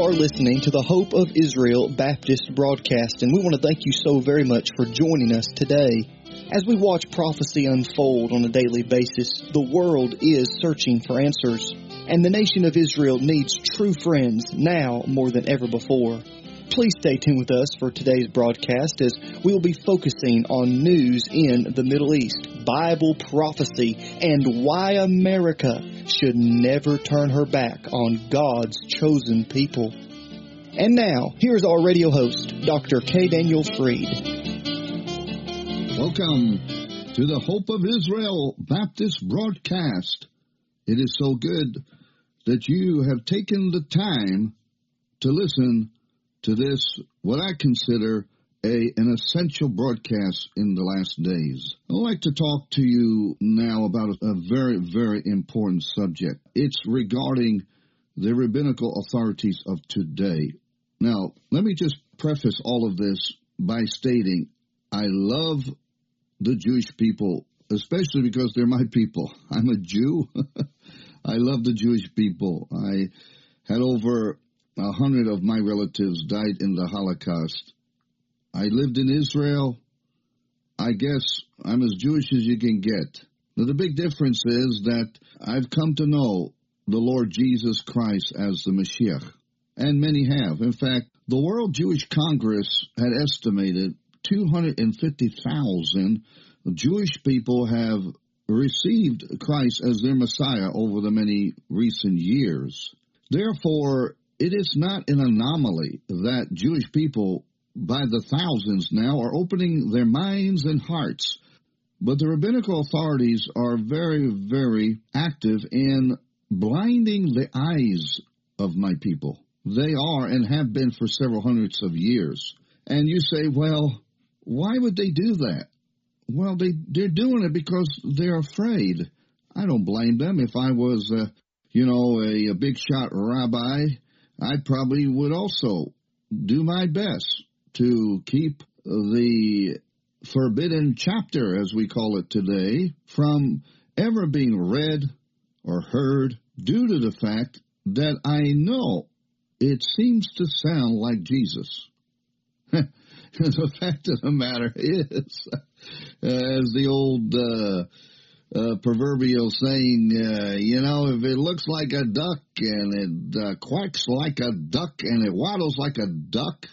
are listening to the Hope of Israel Baptist broadcast, and we want to thank you so very much for joining us today. As we watch prophecy unfold on a daily basis, the world is searching for answers, and the nation of Israel needs true friends now more than ever before. Please stay tuned with us for today's broadcast as we will be focusing on news in the Middle East, Bible prophecy, and why America should never turn her back on God's chosen people. And now, here's our radio host, Dr. K. Daniel Freed. Welcome to the Hope of Israel Baptist broadcast. It is so good that you have taken the time to listen to this, what I consider an essential broadcast in the last days. I'd like to talk to you now about a very, very important subject. It's regarding the rabbinical authorities of today. Now, let me just preface all of this by stating I love the Jewish people, especially because they're my people. I'm a Jew. I love the Jewish people. I had over 100 of my relatives died in the Holocaust. I lived in Israel. I guess I'm as Jewish as you can get. Now, the big difference is that I've come to know the Lord Jesus Christ as the Mashiach, and many have. In fact, the World Jewish Congress had estimated 250,000 Jewish people have received Christ as their Messiah over the many recent years. Therefore, it is not an anomaly that Jewish people, by the thousands now, are opening their minds and hearts. But the rabbinical authorities are very, very active in blinding the eyes of my people. They are and have been for several hundreds of years. And you say, well, why would they do that? Well, they're doing it because they're afraid. I don't blame them. If I was, a big shot rabbi, I probably would also do my best to keep the forbidden chapter, as we call it today, from ever being read or heard due to the fact that I know it seems to sound like Jesus. The fact of the matter is, as the old proverbial saying, if it looks like a duck and it quacks like a duck and it waddles like a duck,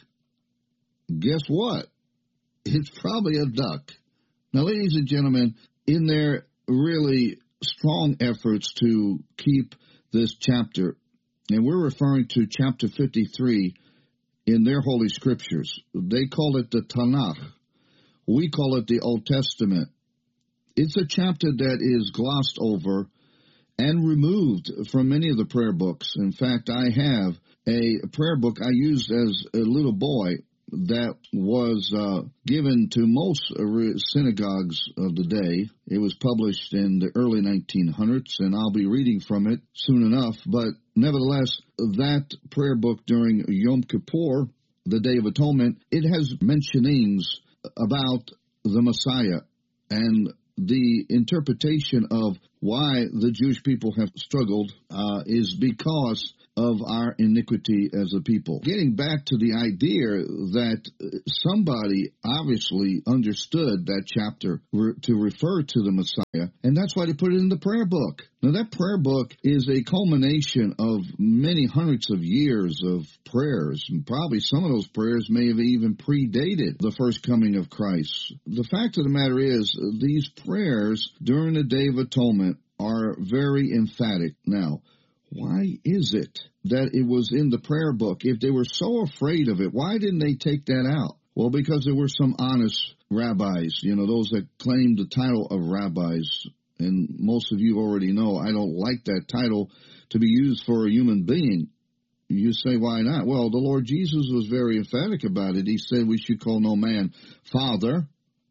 guess what? It's probably a duck. Now, ladies and gentlemen, in their really strong efforts to keep this chapter, and we're referring to chapter 53 in their Holy Scriptures, they call it the Tanakh. We call it the Old Testament. It's a chapter that is glossed over and removed from many of the prayer books. In fact, I have a prayer book I used as a little boy that was given to most synagogues of the day. It was published in the early 1900s, and I'll be reading from it soon enough. But nevertheless, that prayer book during Yom Kippur, the Day of Atonement, it has mentionings about the Messiah and the interpretation of why the Jewish people have struggled is because of our iniquity as a people. Getting back to the idea that somebody obviously understood that chapter to refer to the Messiah, and that's why they put it in the prayer book. Now, that prayer book is a culmination of many hundreds of years of prayers, and probably some of those prayers may have even predated the first coming of Christ. The fact of the matter is, these prayers during the Day of Atonement are very emphatic. Now, why is it that it was in the prayer book? If they were so afraid of it, why didn't they take that out? Well, because there were some honest rabbis, those that claimed the title of rabbis. And most of you already know I don't like that title to be used for a human being. You say, why not? Well, the Lord Jesus was very emphatic about it. He said we should call no man father.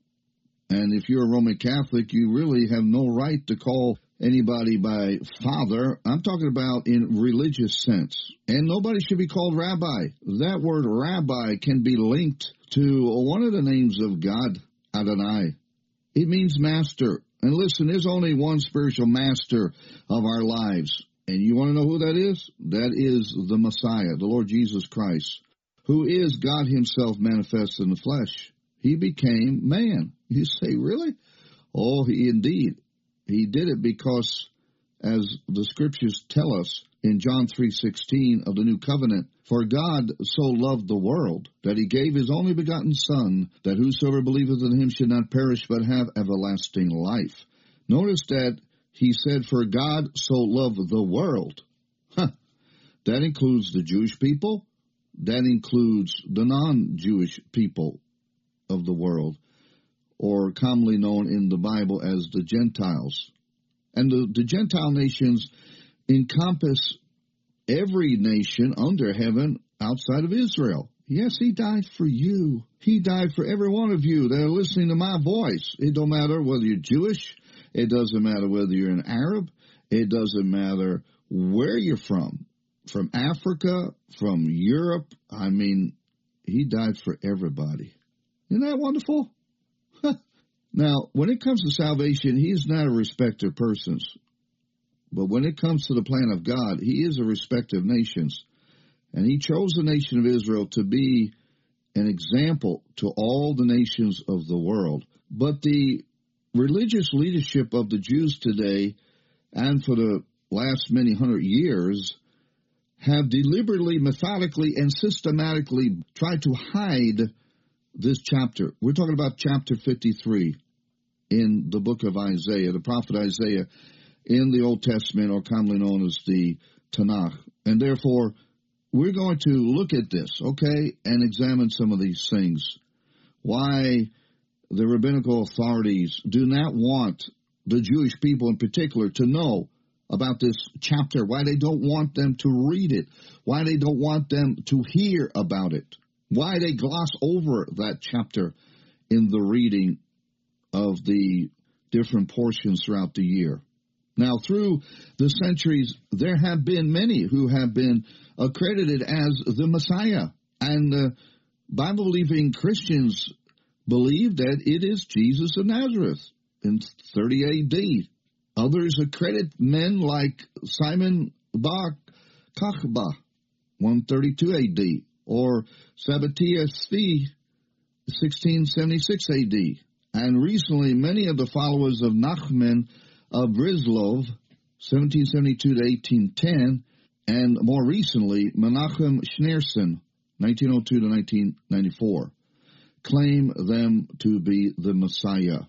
And if you're a Roman Catholic, you really have no right to call anybody by father. I'm talking about in religious sense. And nobody should be called rabbi. That word rabbi can be linked to one of the names of God, Adonai. It means master. And listen, there's only one spiritual master of our lives, And you want to know who that is? That is the Messiah, the Lord Jesus Christ, who is God himself manifest in the flesh. He became man. You say, really? Oh, indeed. He did it because, as the scriptures tell us in John 3:16 of the New Covenant, for God so loved the world that he gave his only begotten Son, that whosoever believeth in him should not perish but have everlasting life. Notice that he said, for God so loved the world. That includes the Jewish people. That includes the non-Jewish people of the world, or commonly known in the Bible as the Gentiles. And the Gentile nations encompass every nation under heaven outside of Israel. Yes, he died for you. He died for every one of you that are listening to my voice. It don't matter whether you're Jewish. It doesn't matter whether you're an Arab. It doesn't matter where you're from Africa, from Europe. I mean, he died for everybody. Isn't that wonderful? Now, when it comes to salvation, he's not a respecter of persons. But when it comes to the plan of God, he is a respecter of nations. And he chose the nation of Israel to be an example to all the nations of the world. But the religious leadership of the Jews today, and for the last many hundred years, have deliberately, methodically, and systematically tried to hide this chapter. We're talking about chapter 53 in the book of Isaiah, the prophet Isaiah, in the Old Testament, or commonly known as the Tanakh. And therefore, we're going to look at this, okay, and examine some of these things. Why the rabbinical authorities do not want the Jewish people in particular to know about this chapter, why they don't want them to read it, why they don't want them to hear about it, why they gloss over that chapter in the reading of the different portions throughout the year. Now, through the centuries, there have been many who have been accredited as the Messiah, and Bible-believing Christians believe that it is Jesus of Nazareth in 30 A.D. Others accredit men like Simon Bar Kokhba, 132 A.D., or Sabbatai Tzvi, 1676 A.D., and recently many of the followers of Nachman of Brizlov, 1772 to 1810, and more recently Menachem Schneerson, 1902 to 1994, claim them to be the Messiah.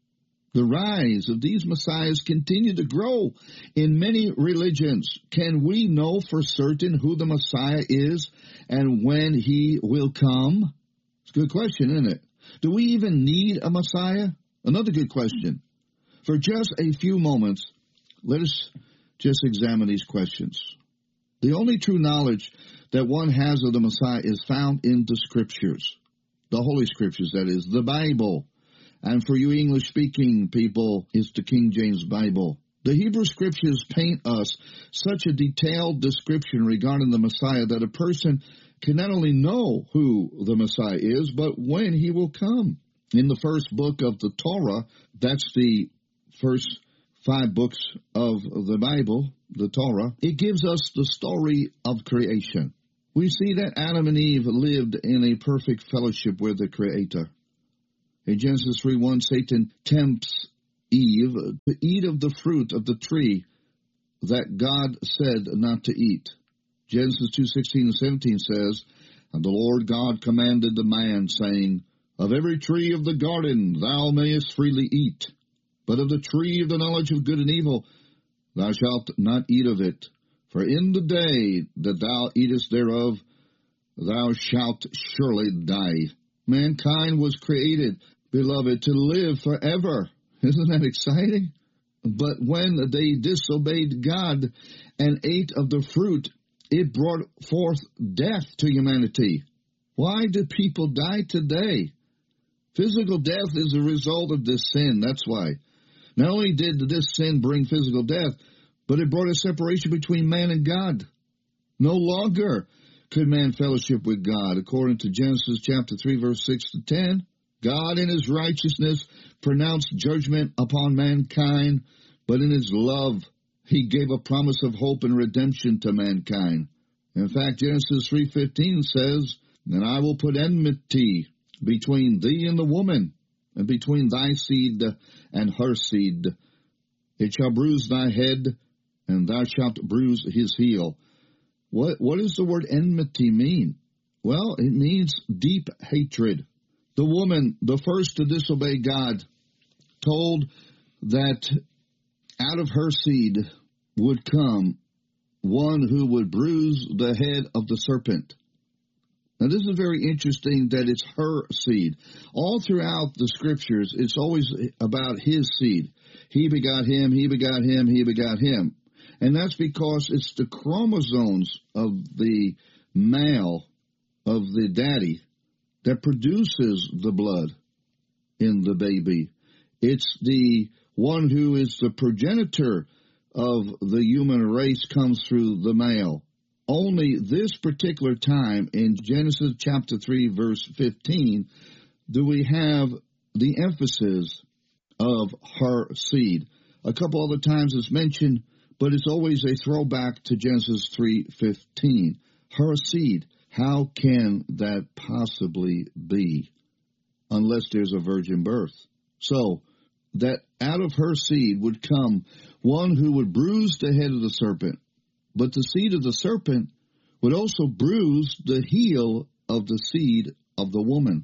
The rise of these messiahs continue to grow in many religions. Can we know for certain who the Messiah is and when he will come? It's a good question, isn't it? Do we even need a Messiah? Another good question. For just a few moments, let us just examine these questions. The only true knowledge that one has of the Messiah is found in the Scriptures, the Holy Scriptures, that is, the Bible. And for you English-speaking people, it's the King James Bible. The Hebrew Scriptures paint us such a detailed description regarding the Messiah that a person can not only know who the Messiah is, but when he will come. In the first book of the Torah, that's the first 5 books of the Bible, the Torah, it gives us the story of creation. We see that Adam and Eve lived in a perfect fellowship with the Creator. In Genesis 3:1, Satan tempts Eve to eat of the fruit of the tree that God said not to eat. Genesis 2:16 and 17 says, and the Lord God commanded the man, saying, of every tree of the garden thou mayest freely eat, but of the tree of the knowledge of good and evil thou shalt not eat of it. For in the day that thou eatest thereof, thou shalt surely die. Mankind was created, beloved, to live forever. Isn't that exciting? But when they disobeyed God and ate of the fruit, it brought forth death to humanity. Why do people die today? Physical death is a result of this sin. That's why. Not only did this sin bring physical death, but it brought a separation between man and God. No longer could man fellowship with God. According to Genesis chapter 3, verse 6 to 10, God in his righteousness pronounced judgment upon mankind, but in his love He gave a promise of hope and redemption to mankind. In fact, Genesis 3:15 says, "And I will put enmity between thee and the woman, and between thy seed and her seed. It shall bruise thy head, and thou shalt bruise his heel." What does the word enmity mean? Well, it means deep hatred. The woman, the first to disobey God, told that out of her seed would come one who would bruise the head of the serpent. Now, this is very interesting that it's her seed. All throughout the Scriptures, it's always about his seed. He begot him, he begot him, he begot him. And that's because it's the chromosomes of the male, of the daddy, that produces the blood in the baby. It's the one who is the progenitor of the human race comes through the male. Only this particular time in Genesis chapter 3, verse 15, do we have the emphasis of her seed. A couple other times it's mentioned, but it's always a throwback to Genesis 3:15. Her seed. How can that possibly be? Unless there's a virgin birth. So, that out of her seed would come one who would bruise the head of the serpent. But the seed of the serpent would also bruise the heel of the seed of the woman.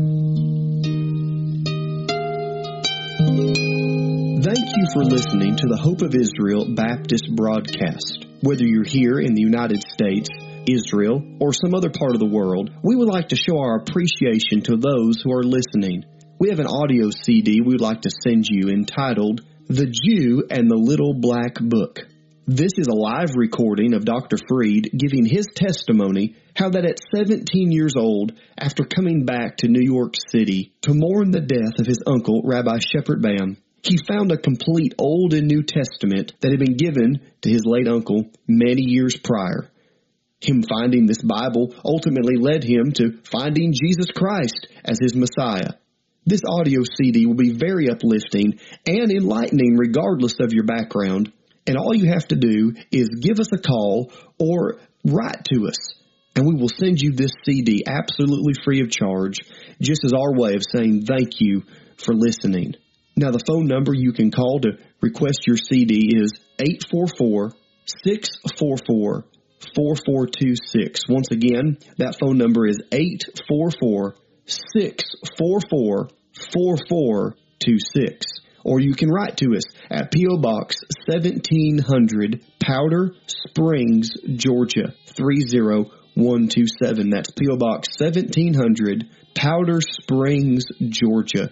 Thank you for listening to the Hope of Israel Baptist broadcast. Whether you're here in the United States, Israel, or some other part of the world, we would like to show our appreciation to those who are listening. We have an audio CD we would like to send you entitled, "The Jew and the Little Black Book." This is a live recording of Dr. Freed giving his testimony how that at 17 years old, after coming back to New York City to mourn the death of his uncle, Rabbi Shepard Bam, he found a complete Old and New Testament that had been given to his late uncle many years prior. Him finding this Bible ultimately led him to finding Jesus Christ as his Messiah. This audio CD will be very uplifting and enlightening regardless of your background, and all you have to do is give us a call or write to us, and we will send you this CD absolutely free of charge, just as our way of saying thank you for listening. Now, the phone number you can call to request your CD is 844-644-4426. Once again, that phone number is 844-644-4426. Or you can write to us at P.O. Box 1700, Powder Springs, Georgia, 30127. That's P.O. Box 1700, Powder Springs, Georgia,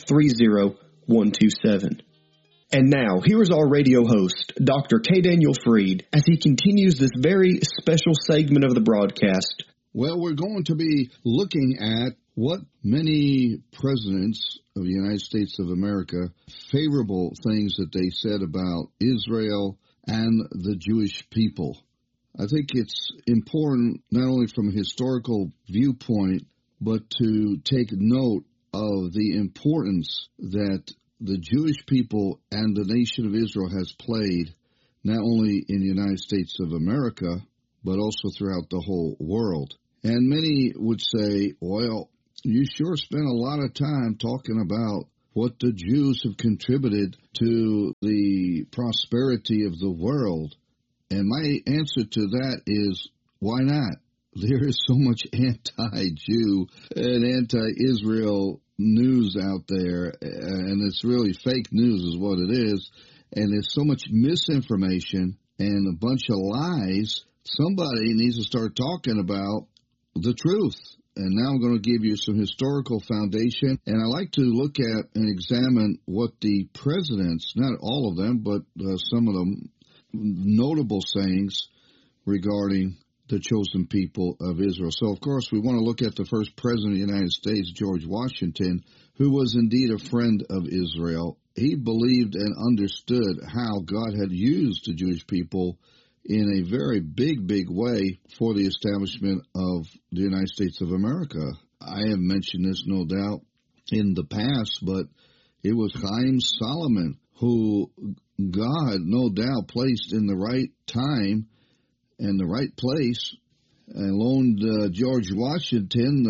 30127. And now, here is our radio host, Dr. K. Daniel Freed, as he continues this very special segment of the broadcast. Well, we're going to be looking at what many presidents of the United States of America, favorable things that they said about Israel and the Jewish people. I think it's important not only from a historical viewpoint, but to take note of the importance that the Jewish people and the nation of Israel has played, not only in the United States of America, but also throughout the whole world. And many would say, well, you sure spent a lot of time talking about what the Jews have contributed to the prosperity of the world. And my answer to that is, why not? There is so much anti-Jew and anti-Israel news out there, and it's really fake news is what it is, and there's so much misinformation and a bunch of lies. Somebody needs to start talking about the truth. And now I'm going to give you some historical foundation, and I like to look at and examine what the presidents, not all of them, but some of them, notable sayings regarding the chosen people of Israel. So, of course, we want to look at the first president of the United States, George Washington, who was indeed a friend of Israel. He believed and understood how God had used the Jewish people in a very big, big way for the establishment of the United States of America. I have mentioned this, no doubt, in the past, but it was Chaim Solomon who God, no doubt, placed in the right time and the right place and loaned George Washington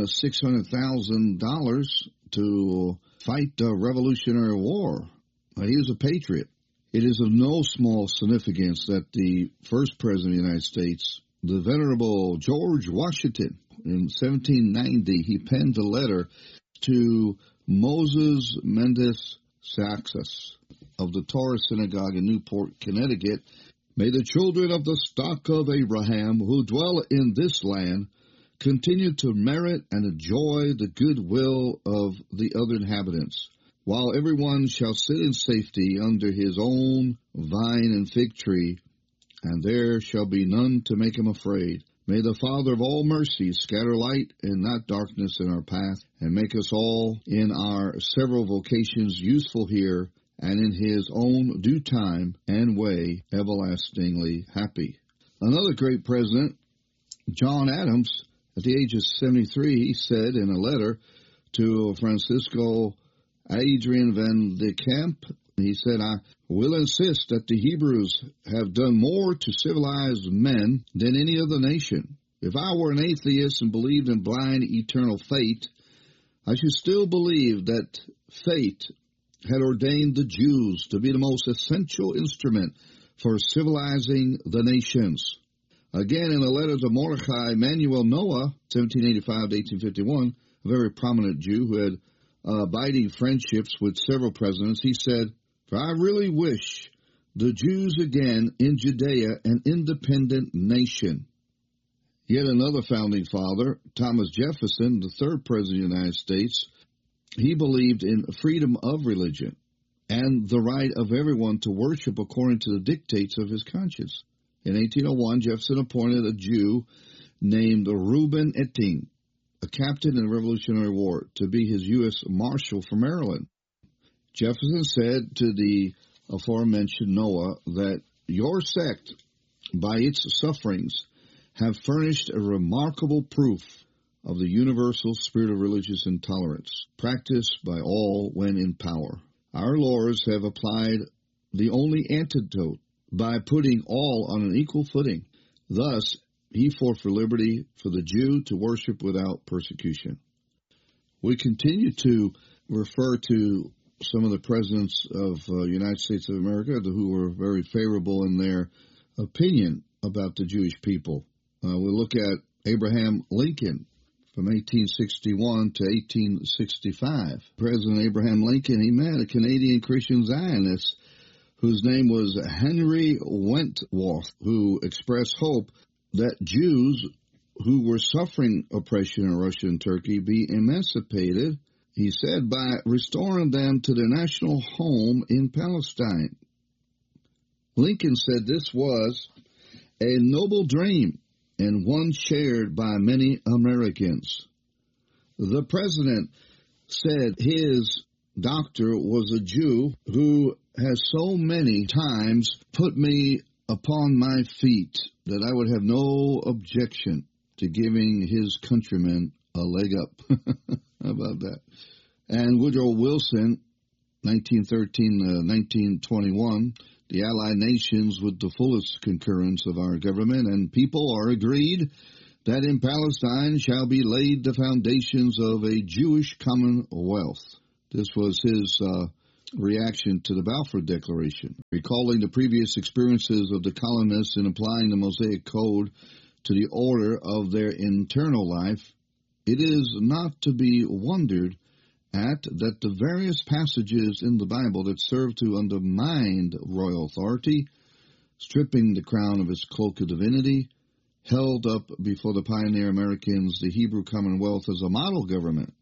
$600,000 to fight the Revolutionary War. He was a patriot. It is of no small significance that the first president of the United States, the venerable George Washington, in 1790, he penned a letter to Moses Mendes Saxus of the Torah Synagogue in Newport, Connecticut. May the children of the stock of Abraham who dwell in this land continue to merit and enjoy the goodwill of the other inhabitants, while everyone shall sit in safety under his own vine and fig tree, and there shall be none to make him afraid. May the Father of all mercies scatter light and not darkness in our path, and make us all in our several vocations useful here, and in his own due time and way everlastingly happy. Another great president, John Adams, at the age of 73, he said in a letter to Francisco Adrian van de Camp, he said, I will insist that the Hebrews have done more to civilize men than any other nation. If I were an atheist and believed in blind eternal fate, I should still believe that fate had ordained the Jews to be the most essential instrument for civilizing the nations. Again, in a letter to Mordecai Manuel Noah, 1785 to 1851, a very prominent Jew who had abiding friendships with several presidents, he said, for I really wish the Jews again in Judea an independent nation. Yet another founding father, Thomas Jefferson, the third president of the United States, he believed in freedom of religion and the right of everyone to worship according to the dictates of his conscience. In 1801, Jefferson appointed a Jew named Reuben Etting, a captain in the Revolutionary War, to be his U.S. Marshal for Maryland. Jefferson said to the aforementioned Noah that your sect, by its sufferings, have furnished a remarkable proof of the universal spirit of religious intolerance, practiced by all when in power. Our lords have applied the only antidote by putting all on an equal footing. Thus, he fought for liberty for the Jew to worship without persecution. We continue to refer to some of the presidents of the United States of America who were very favorable in their opinion about the Jewish people. We look at Abraham Lincoln from 1861 to 1865. President Abraham Lincoln, he met a Canadian Christian Zionist whose name was Henry Wentworth, who expressed hope that Jews who were suffering oppression in Russia and Turkey be emancipated, he said, by restoring them to their national home in Palestine. Lincoln said this was a noble dream and one shared by many Americans. The president said his doctor was a Jew who has so many times put me upon my feet that I would have no objection to giving his countrymen a leg up. How about that? And Woodrow Wilson, 1913 to 1921, the Allied nations with the fullest concurrence of our government and people are agreed that in Palestine shall be laid the foundations of a Jewish commonwealth. This was his reaction to the Balfour Declaration, recalling the previous experiences of the colonists in applying the Mosaic Code to the order of their internal life. It is not to be wondered at that the various passages in the Bible that serve to undermine royal authority, stripping the crown of its cloak of divinity, held up before the pioneer Americans the Hebrew Commonwealth as a model government.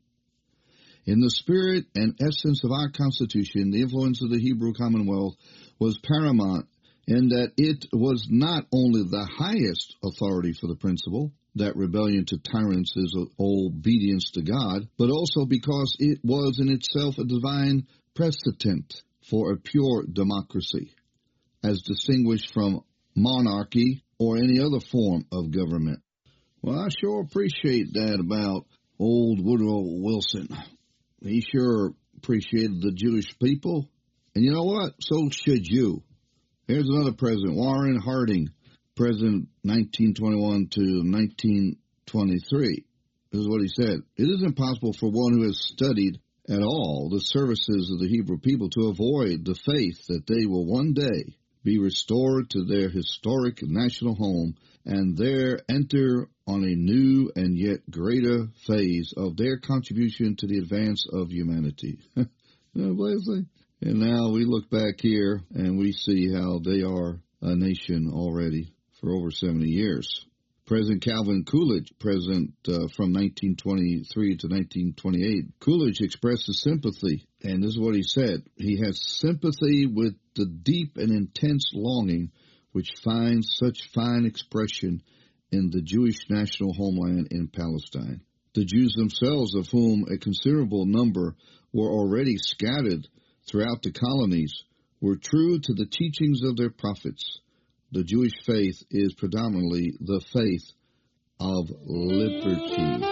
In the spirit and essence of our Constitution, the influence of the Hebrew Commonwealth was paramount in that it was not only the highest authority for the principle that rebellion to tyrants is obedience to God, but also because it was in itself a divine precedent for a pure democracy, as distinguished from monarchy or any other form of government. Well, I sure appreciate that about old Woodrow Wilson. He sure appreciated the Jewish people. And you know what? So should you. Here's another president, Warren Harding, president 1921 to 1923. This is what he said. It is impossible for one who has studied at all the services of the Hebrew people to avoid the faith that they will one day be restored to their historic national home and there enter on a new and yet greater phase of their contribution to the advance of humanity. And now we look back here and we see how they are a nation already for over 70 years. President Calvin Coolidge, president from 1923 to 1928, Coolidge expresses sympathy, and this is what he said. He has sympathy with the deep and intense longing which finds such fine expression in the Jewish national homeland in Palestine. The Jews themselves, of whom a considerable number were already scattered throughout the colonies, were true to the teachings of their prophets. The Jewish faith is predominantly the faith of liberty.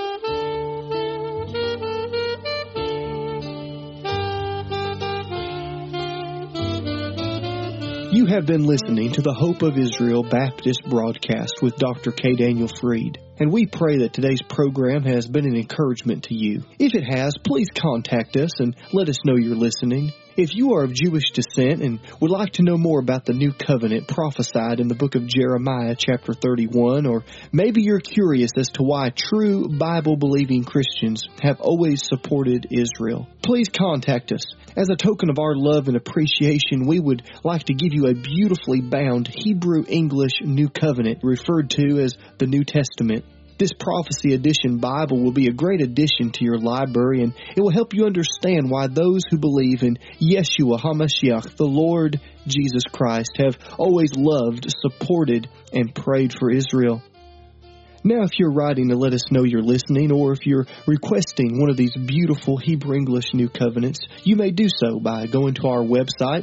You have been listening to the Hope of Israel Baptist broadcast with Dr. K. Daniel Fried, and we pray that today's program has been an encouragement to you. If it has, please contact us and let us know you're listening. If you are of Jewish descent and would like to know more about the new covenant prophesied in the book of Jeremiah chapter 31, or maybe you're curious as to why true Bible-believing Christians have always supported Israel, please contact us. As a token of our love and appreciation, we would like to give you a beautifully bound Hebrew-English New Covenant referred to as the New Testament. This Prophecy Edition Bible will be a great addition to your library, and it will help you understand why those who believe in Yeshua HaMashiach, the Lord Jesus Christ, have always loved, supported, and prayed for Israel. Now, if you're writing to let us know you're listening, or if you're requesting one of these beautiful Hebrew-English New Covenants, you may do so by going to our website,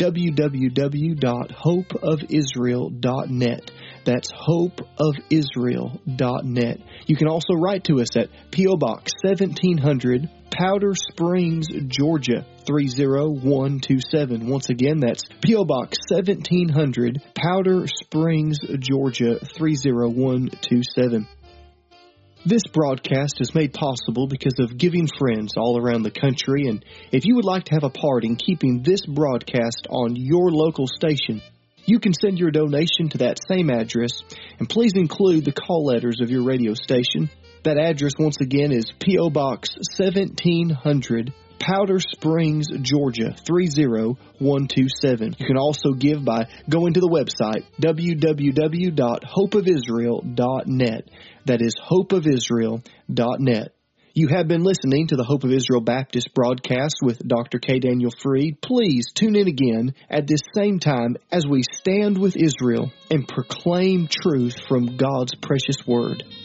www.hopeofisrael.net. That's hopeofisrael.net. You can also write to us at P.O. Box 1700, Powder Springs, Georgia 30127. Once again, that's P.O. Box 1700, Powder Springs, Georgia 30127. This broadcast is made possible because of giving friends all around the country, and if you would like to have a part in keeping this broadcast on your local station, you can send your donation to that same address, and please include the call letters of your radio station. That address, once again, is P.O. Box 1700, Powder Springs, Georgia 30127. You can also give by going to the website, www.hopeofisrael.net. That is hopeofisrael.net. You have been listening to the Hope of Israel Baptist broadcast with Dr. K. Daniel Fried. Please tune in again at this same time as we stand with Israel and proclaim truth from God's precious Word.